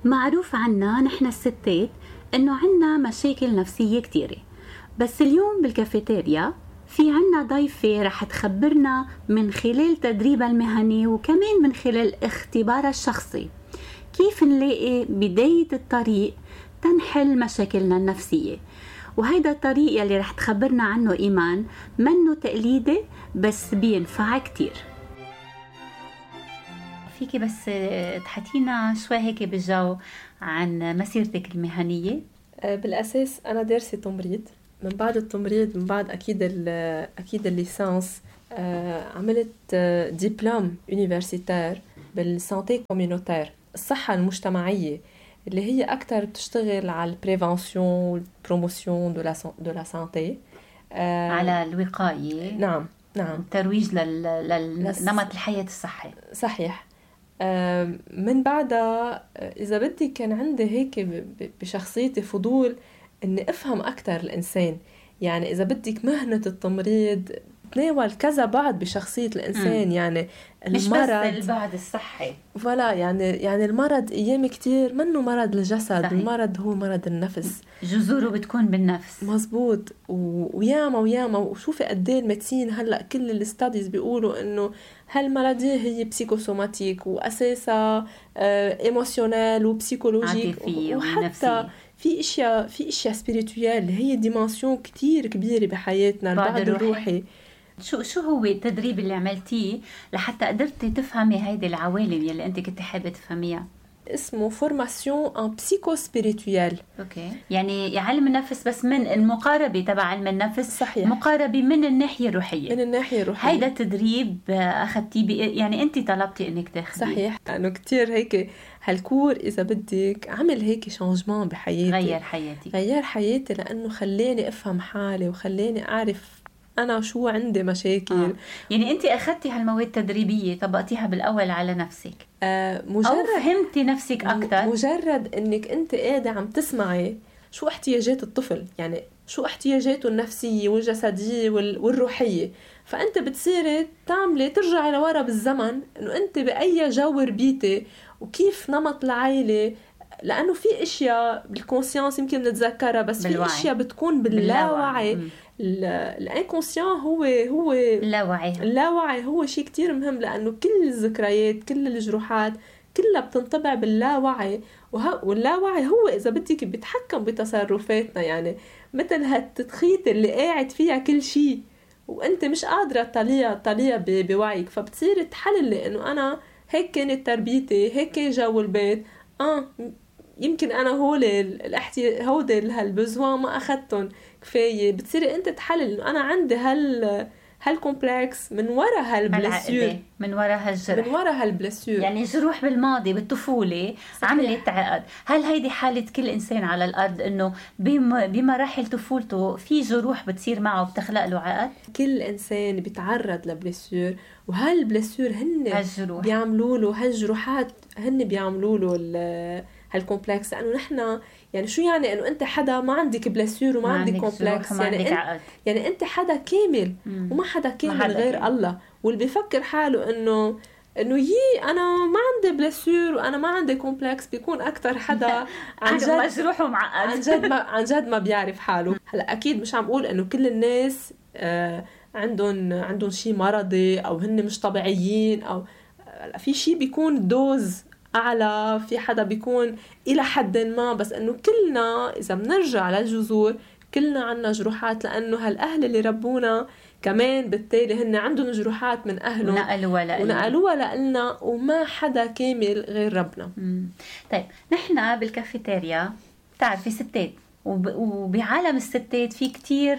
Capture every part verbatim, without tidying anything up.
معروف عنا نحن الستات إنه عنا مشاكل نفسية كتيرة، بس اليوم بالكافيتيريا في عنا ضيفة رح تخبرنا من خلال تدريبها المهني وكمان من خلال اختبارها الشخصي كيف نلاقي بداية الطريق تنحل مشاكلنا النفسية. وهيدا الطريق يلي رح تخبرنا عنه إيمان منه تقليدي بس بينفع كتير. فيكي بس تحكينا شوي هيك بالجو عن مسيرتك المهنية؟ بالأساس أنا دارسة تمريض، من بعد التمريض من بعد أكيد أكيد الليسانس عملت دبلوم يونيفرسيتير بالسانتي كوميونيتير، الصحة المجتمعية، اللي هي أكتر بتشتغل على البريفنسيون والبروموسيون دو لا سانتي، على الوقاية. نعم نعم، ترويج للنمط الحياة الصحي. صحيح. من بعدها إذا بدي كان عندي هيك بشخصيتي فضول إني أفهم أكتر الإنسان، يعني إذا بدك مهنة التمريض تناول كذا بعد بشخصية الإنسان، م. يعني مش المرض بس البعد الصحي، فلا يعني يعني المرض أيام كتير منه مرض الجسد، صحيح. المرض هو مرض النفس، جذوره بتكون بالنفس. مزبوط. وياما وياما وشوفي قديه الميدسين هلأ كل الستاديز بيقولوا إنه هالمرضية هي بسيكوسوماتيك وأساسها إيموشنال وبسيكولوجيك، وحتى في اشياء في اشياء سبيريتويال اللي هي ديمنسيون كتير كبيره بحياتنا، البعد الروحي. شو شو هو التدريب اللي عملتيه لحتى قدرتي تفهمي هيدي العوالم يلي انت كنت حابه تفهميها؟ اسمه فورماسيون ان بسيكو سبيريتويال. اوكي، يعني علم النفس بس من المقاربه تبع علم النفس. صحيح. مقاربه من الناحيه الروحيه. من الناحيه الروحيه. هيدا تدريب اخذتيه يعني انت طلبتي انك تاخذيه؟ صحيح، لانه كتير هيك هالكور اذا بدك عمل هيك شانجمان بحياتي، غير حياتي غير حياتي لانه خلاني افهم حالي وخلاني اعرف أنا شو عندي مشاكل. آه. يعني أنت أخذتي هالمواد التدريبية طبقتيها بالأول على نفسك، آه مجرد أو فهمتي نفسك أكتر؟ مجرد أنك أنت قاعدة عم تسمعي شو احتياجات الطفل، يعني شو احتياجاته النفسية والجسدية والروحية، فأنت بتصيري تعملي ترجعي لورا بالزمن أنه أنت بأي جو ربيتي وكيف نمط العائلة، لأنه في إشياء بالكونسيانس يمكن نتذكرها بس بالوعي. في إشياء بتكون باللاوعي. الانكونسيان هو هو اللاوعي. اللاوعي هو شيء كتير مهم، لأنه كل الذكريات كل الجروحات كلها بتنطبع باللاوعي، واللاوعي هو إذا بدك بيتحكم بتصرفاتنا، يعني مثل هالتدخيط اللي قاعد فيها كل شيء وأنت مش قادرة تطليها تطليها بوعيك، فبتصير تحللي إنه أنا هيك كانت تربيتي، هيك كان جو البيت، آه يمكن أنا هول الاحتي هودي هالبزوان ما أخذتهم كفاية. بتصيري أنت تحلل إنه أنا عندي هال هالكومبلكس من وراء هالبلسيور، من وراء هالجرح، من وراء هالبلسيور، يعني جروح بالماضي بالطفولة. صحيح. عملت عقد. هل هيدي حالة كل إنسان على الأرض إنه بمراحل طفولته في جروح بتصير معه بتخلق له عقد؟ كل إنسان بيتعرض لبلسيور، وهالبلسيور هن هالجروح بيعملوا له هالجروحات هن بيعملوا له هالكومبلكس. لأنه نحن يعني شو يعني إنه أنت حدا ما عندك بلسيور وما عندك كومبلكس، يعني أنت يعني أنت حدا كامل. مم. وما حدا كامل ما حدا غير كامل. الله. واللي بيفكر حاله إنه إنه يي أنا ما عندي بلسيور وأنا ما عندي كومبلكس بيكون أكتر حدا عن جد مجروح ومعقد، عن جد ما عن جد ما بيعرف حاله. هلا أكيد مش عم بقول إنه كل الناس آه عندهم عندهم شيء مرضي أو هن مش طبيعيين، أو في شيء بيكون دوز أعلى، في حدا بيكون إلى حد ما، بس إنه كلنا إذا بنرجع للجذور كلنا عنا جروحات، لأنه هالأهل اللي ربونا كمان بالتالي هن عندهم جروحات من أهلهم ونقلوها لنا، وما حدا كامل غير ربنا. مم. طيب نحن بالكافيتيريا تعرفي ستات، وبعالم الستات في كتير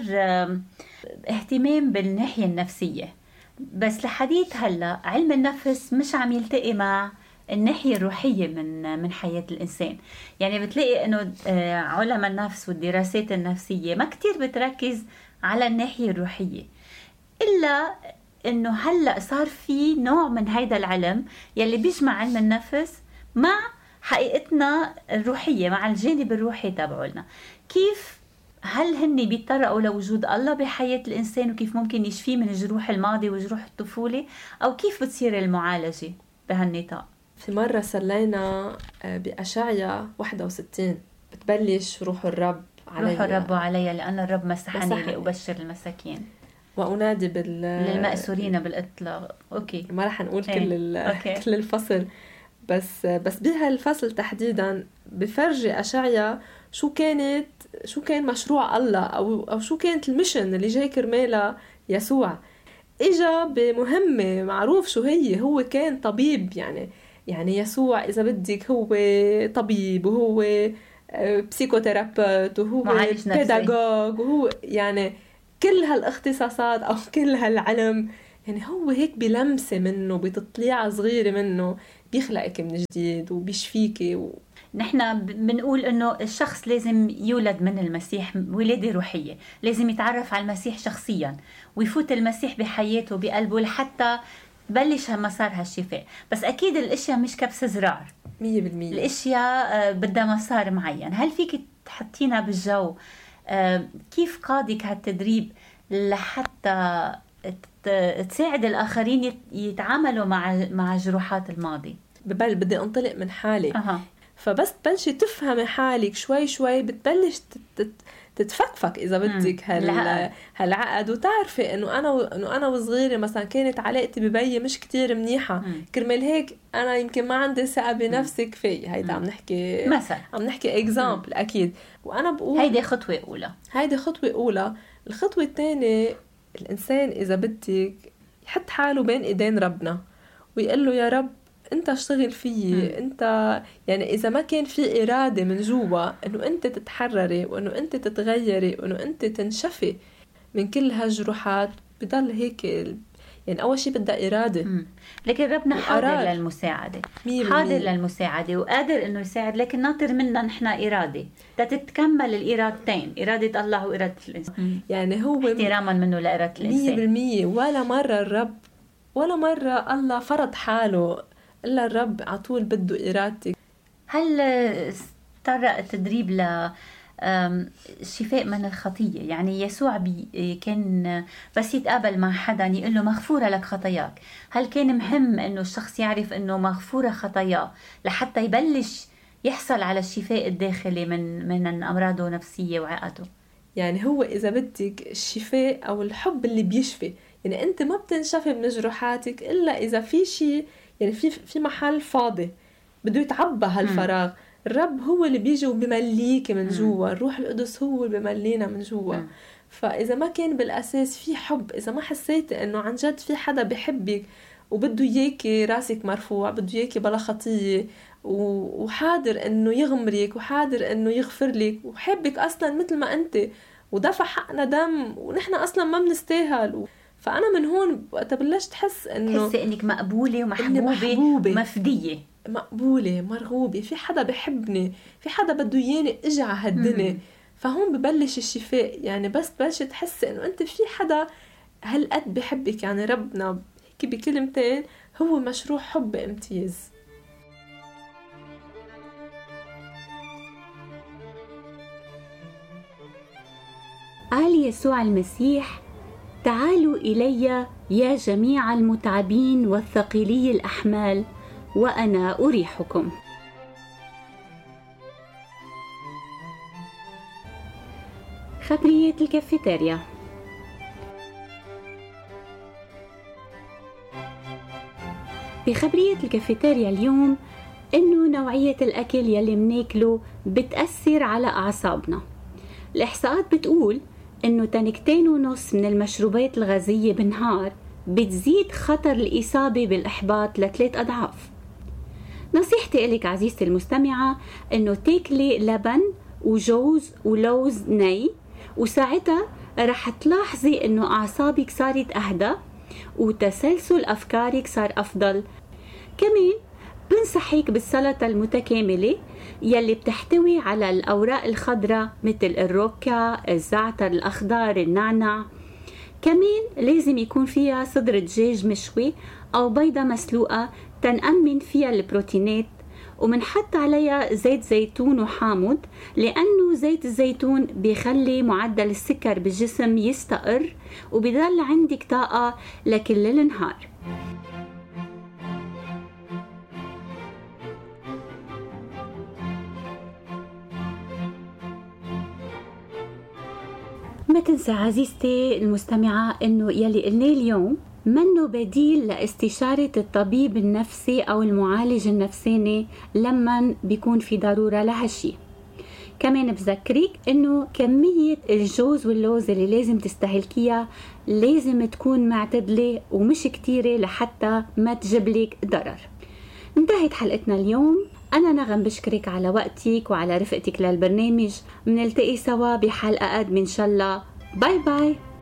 اهتمام بالناحية النفسية، بس لحديث هلا علم النفس مش عم يلتقي مع الناحية الروحية من من حياة الإنسان. يعني بتلاقي إنه علماء النفس والدراسات النفسية ما كتير بتركز على الناحية الروحية، إلا إنه هلأ صار في نوع من هيدا العلم يلي بيجمع علم النفس مع حقيقتنا الروحية، مع الجانب الروحي تبعولنا. كيف هل هن بيتطرقوا لوجود الله بحياة الإنسان وكيف ممكن يشفيه من جروح الماضي وجروح الطفولة، أو كيف بتصير المعالجة بهالنطاق؟ في مرة سلينا بأشعيا واحد وستين بتبلش روح الرب علي، روح الرب علي لأن الرب مسحني مسحني. لأبشر المساكين وأنادي بال للمأسورين بالإطلاق. أوكي ما رح نقول إيه. كل ال... أوكي. كل الفصل، بس بس بهالفصل تحديدا بفرجي أشعيا شو كانت شو كان مشروع الله أو أو شو كانت الميشن اللي جاي كرمالها يسوع. إجا بمهمة معروف شو هي، هو كان طبيب، يعني يعني يسوع إذا بدك هو طبيب وهو بسيكوثيرابيوت وهو معالج نفسي. بيداغوج وهو يعني كل هالاختصاصات أو كل هالعلم، يعني هو هيك بلمسة منه بتطليعة صغيرة منه بيخلقك من جديد وبيشفيكي و... نحن بنقول انه الشخص لازم يولد من المسيح ولادة روحية، لازم يتعرف على المسيح شخصيا ويفوت المسيح بحياته بقلبه لحتى بلش مسار هالشفاء. بس اكيد الاشياء مش كبس زرار، مية بالمية الاشياء بدها مسار معين. هل فيك تحطينا بالجو كيف قادك هالتدريب لحتى تساعد الاخرين يتعاملوا مع مع جروحات الماضي؟ ببل بدي انطلق من حالي. أه. فبس تبلشي تفهمي حالك شوي شوي بتبلش تتفكفك اذا بدك هال هالعقد، وتعرفي انه انا و... انه انا وصغيره مثلا كانت علاقتي ببيي مش كتير منيحه، مم. كرمال هيك انا يمكن ما عندي ثقه بنفسي كفايه. هيدا عم نحكي مثلا عم نحكي اكزامبل اكيد. وانا بقول هيدي خطوه اولى هيدي خطوه اولى. الخطوه الثانيه الانسان اذا بدك يحط حاله بين ايدين ربنا ويقول له يا رب انت اشتغل فيي. انت يعني اذا ما كان في اراده من جوا انه انت تتحرري وانه انت تتغيري وانه انت تنشفي من كل هالجروحات بضل هيك. يعني اول شيء بدها اراده. مم. لكن ربنا حاضر للمساعده، حاضر للمساعده وقادر انه يساعد، لكن ناطر منا نحن اراده تتكمل الارادتين، اراده الله واراده الانسان. يعني هو احتراما منه لاراده الانسان مية بالمية. ولا مره الرب ولا مره الله فرض حاله، إلا الرب عطول بده إرادتك. هل استرق التدريب للشفاء من الخطية؟ يعني يسوع بي كان بس يتقابل مع حدا يقول له مغفورة لك خطاياك، هل كان مهم إنه الشخص يعرف إنه مغفورة خطاياه لحتى يبلش يحصل على الشفاء الداخلي من من أمراضه النفسية وعقده؟ يعني هو إذا بدك الشفاء أو الحب اللي بيشفي، يعني أنت ما بتنشفي من جروحاتك إلا إذا في شيء، يعني في في محل فاضي بده يتعبى هالفراغ. م. الرب هو اللي بيجي وبيمليك من جوا، الروح القدس هو اللي بيملينا من جوا. م. فإذا ما كان بالأساس في حب، إذا ما حسيت إنه عن جد في حدا بيحبك وبده إياكي راسك مرفوع، بده إياكي بلا خطية وحاضر إنه يغمرك وحاضر إنه يغفر لك وحبك أصلا مثل ما أنت ودفع حقنا دم ونحن أصلا ما بنستاهل. فأنا من هون وقت بلشت تحس إنه تحسي إنك مقبولة ومحبوبة ومفدية، مقبولة مرغوبة، في حدا بحبني، في حدا بده ياني اجي على هالدنيا. فهون ببلش الشفاء. يعني بس بلش تحس إنه أنت في حدا هالقد بحبك. يعني ربنا هيك بكلمتين هو مشروع حب امتياز. قال يسوع المسيح تعالوا إلي يا جميع المتعبين والثقيلي الأحمال وأنا أريحكم. خبرية الكافيتيريا. بخبرية الكافيتيريا اليوم إنه نوعية الأكل يلي مناكله بتأثر على أعصابنا. الإحصاءات بتقول إنه تنكتين ونص من المشروبات الغازية بالنهار بتزيد خطر الإصابة بالإحباط لثلاث أضعاف. نصيحتي إليك عزيزتي المستمعة إنه تاكلي لبن وجوز ولوز ني، وساعتها رح تلاحظي إنه أعصابك صارت أهدى وتسلسل أفكارك صار أفضل. كمان بنصحيك بالسلطة المتكاملة يلي بتحتوي على الأوراق الخضراء مثل الروكا، الزعتر الأخضر، النعناع. كمان لازم يكون فيها صدر دجاج مشوي أو بيضة مسلوقة تنأمن فيها البروتينات، ومنحط عليها زيت زيتون وحامض لأنه زيت الزيتون بيخلي معدل السكر بالجسم يستقر وبيضل عندك طاقة لكل النهار. ما تنسى عزيزتي المستمعة إنه يلي قلناه اليوم منه بديل لاستشارة الطبيب النفسي أو المعالج النفساني لما بيكون في ضرورة لهالشي. كمان بذكريك إنه كمية الجوز واللوز اللي لازم تستهلكيها لازم تكون معتدلة ومش كتيرة لحتى ما تجيبلك ضرر. انتهت حلقتنا اليوم. أنا نغم بشكرك على وقتك وعلى رفقتك للبرنامج. منلتقي سوا بحلقة قادمة إن شاء الله. باي باي.